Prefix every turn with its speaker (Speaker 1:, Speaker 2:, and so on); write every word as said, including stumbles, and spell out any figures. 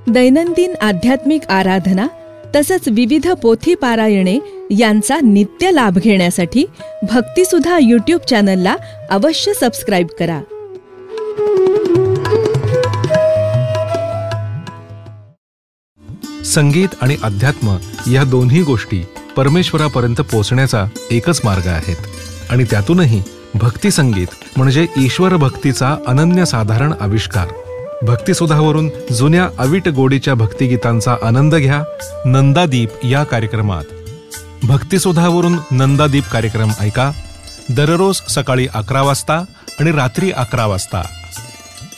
Speaker 1: दैनंदिन आध्यात्मिक आराधना तसंच विविध पोथी पारायणे यांचा नित्य लाभ घेण्यासाठी भक्तिसुधा यूट्यूब चॅनलला अवश्य सबस्क्राईब करा.
Speaker 2: संगीत आणि अध्यात्म या दोन्ही गोष्टी परमेश्वरापर्यंत पोहोचण्याचा एकच मार्ग आहेत आणि त्यातूनही भक्ती संगीत म्हणजे ईश्वर भक्तीचा अनन्यसाधारण आविष्कार. भक्तिसुधावरून जुन्या अविट गोडीच्या भक्तिगीतांचा आनंद घ्या नंदादीप या कार्यक्रमात. भक्तिसुधावरून नंदादीप कार्यक्रम ऐका दररोज सकाळी अकरा वाजता आणि रात्री अकरा वाजता.